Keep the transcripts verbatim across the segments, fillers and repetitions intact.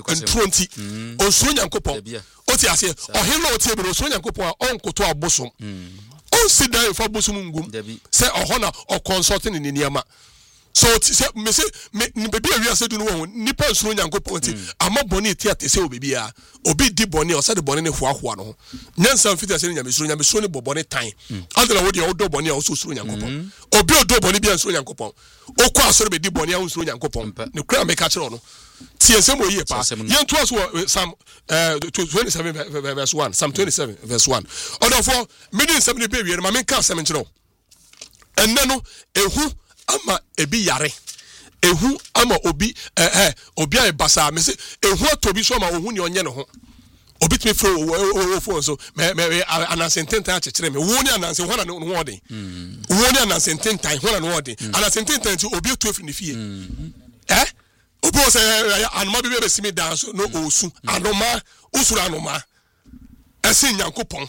and twenty on so Yankopon. Otiase, or hello table, so Yankopon, uncle to our bosom. On sit down for Bosumungum, say or honor or consulting in Yama. So me say me baby we are say do no nipa so Yankopon ti ama boni ti ate say obi bia obi di boni o say the boni ne hoahoa no nyansa fit say nyame so nyame so ne boboni tan andra wo de o do boni o so so Yankopon obi o do boni bia so Yankopon o kwa so be di boni a so Yankopon ne kura me ka kire no tie sem o ye pa yen to so Psalm twenty-seven verse one Psalm twenty-seven verse one odofo me din sem ne be wi ma me ka sem kire enne no ehu ama ebi yare ehu ama obi eh eh obi ay basa me se ehu atobi so ma ohun ne onye ne ho obi tme fro o fo so me me anasententan akekere me wo ne anansen ho na no ho den wo ne anasententan ho na no ho den anasententan ti obi to afri ne fie eh obi o se anoma bi be simi dan so no osu anoma usuru anoma ese Yankopon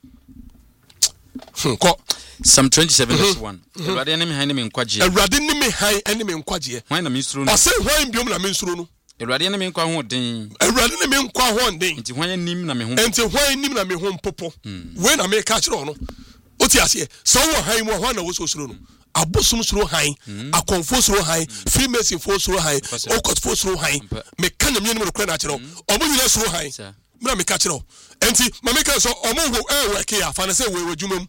ko Psalm twenty-seven verse one. Erade enemy han me nkwaje. Erade enemy han enemy nkwaje. Hwan na minstro no. Ose hwan biom na minstro no. Erade enemy nkwa ho den. Erade enemy nkwa ho den. Enti hwan nim na me ho. Enti hwan nim na me ho popo. We na me ka kire no. Oti ase. So wo han mu hwan na wo so suro no. Abosum suro han, akonfo suro han, Freemason fo suro han, okot fo suro han. Me ka na me nim no kra na kire no. Omo nyina suro han. Me na me ka kire no. Enti ma me ka so omo ho e work ya fa na se we wajumam.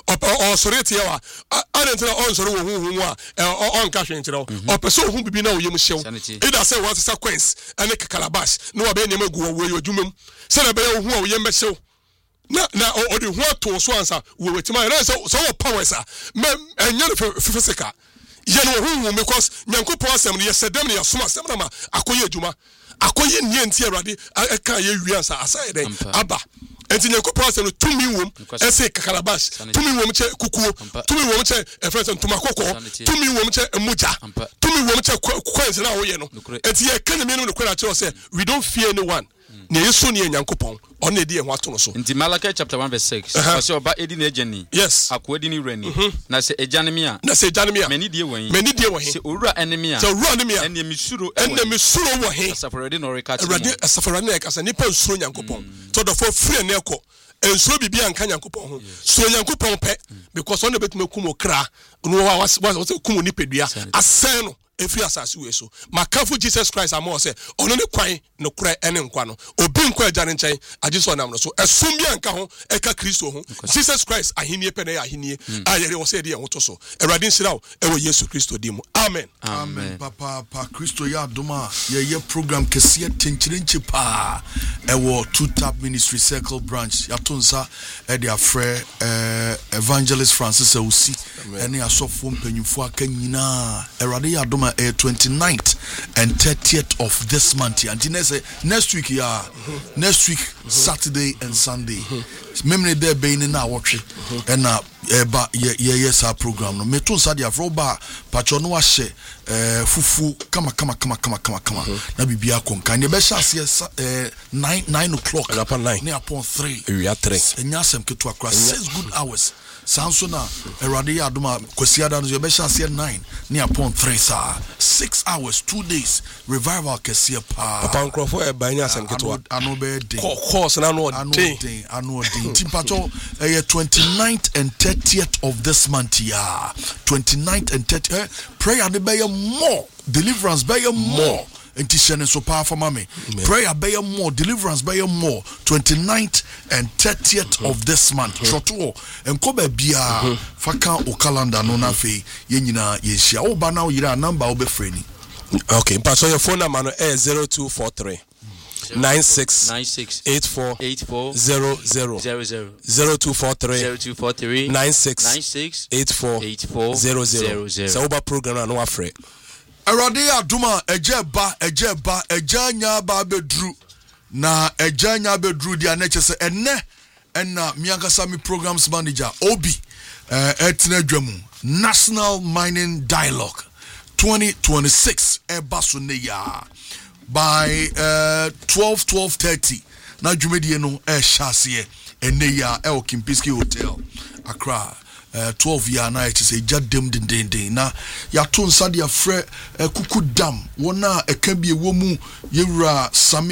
Or sorry to yawa. I don't know on sorry who on cash into or person who be now you show. It does say what's a sequence and a calabash. No, I be never go away your jumum. Send a bear who you may show. Now, or the what to swans are with my so so powers are. And you're physical. You know who because Yanko Possum, yes, said them, your summer seminar, Akoya Juma, Akoya Nientia Radi, I can't hear you answer. I say, Abba. Enti Yankopon se no tumi wom ese kakalabash tumi wom che kukuo tumi wom che efresen tumakoko tumi wom che emuja tumi wom che kwense na wo ye no enti ye kan me no no kwara che say we don't fear anyone na yeso ne Yankopon on na di e ho ato no so enti Malachi chapter one verse six say oba edi na ejani yes akwa edi ni rani na se ejani me a na se ejani me a mani die won mani die wo he se owura enemy a se owura enemy a enne misuro enne misuro wo he asaforade no reka che rade asaforade na ka sa nipa nsuro Yankopon to do for free na ekọ ensuro bibia nka Yankopon ho so Yankopon pe because on the bet me kumo kra no wa was kumo ni pedua asen no efri asase we so makafo Jesus Christ amo say ono ne kwan no kra ene nkwa no obi nkwa agare nchen agiso nam no so esum bia nka ho eka Kristo ho Jesus Christ ahenie pe na ya ahenie ayere wo say de ho to so erade nsira wo ewo Yesu Kristo di mu amen amen papa pa Kristo ya doma ye ye program kese tenchirenchi pa ewo two tap ministry circle branch ya tonsa e de afre eh evangelist Francis Awusi ene asofo mpanyimfo aka nyina erade ya doma Uh, twenty-ninth and thirtieth of this month and next next week yeah mm-hmm. next week mm-hmm. Saturday and Sunday memne there be in na watch and na eba ye yes our program no meto sadia froba pacho no ahye eh fufu kama kama kama kama kama kama na bibia konka ne be hye eh nine nine o'clock ne upon three we are three enya sem keto akra six good hours Sansona erade ya aduma kwesiada no be hye nine ne upon three sir six hours two days revival kesia pa papa nkrofo e ba nya sem keto ano be dey course na no dey ano dey timpacho eh twenty-ninth and thirtieth of this month yeah twenty-ninth and thirtieth eh, prayer de be more deliverance be more enti shene so powerful mama prayer be more deliverance be more twenty-ninth and thirtieth of this month shoto enko ba bia faka o calendar no na fe ye nyina ye hia wo ba na wo yira number wo be freni okay pass your phone number no eh zero two four three nine six eight four zero zero zero two four three nine six eight four zero zero so over program no afre Erade aduma ejeba ejeba ejanya ba bedru na ejanya bedru dia na chese enne enna miankasa mi programs manager obi eh etna dwamu National Mining Dialogue twenty twenty-six ebaso ne ya by uh, twelve twelve thirty na dwumedie no e hyase enne ya e o Kimpiski Hotel Accra uh, twelve ya na e say jadem dendenden na ya to nsa de afre uh, kuku dam wona e ka bi ewo mu yewura Sami